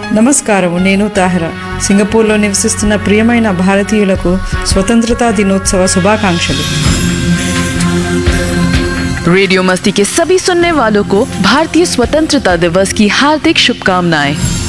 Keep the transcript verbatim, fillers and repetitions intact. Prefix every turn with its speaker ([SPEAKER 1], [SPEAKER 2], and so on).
[SPEAKER 1] నమస్కారం, నేను తాహిర. సింగపూర్లో నివసిస్తున్న ప్రియమైన భారతీయులకు స్వతంత్రతా దినోత్సవ శుభాకాంక్షలు.
[SPEAKER 2] रेडियो मस्ती के सभी सुनने वालों को भारतीय स्वतंत्रता दिवस की हार्दिक शुभकामनाएं।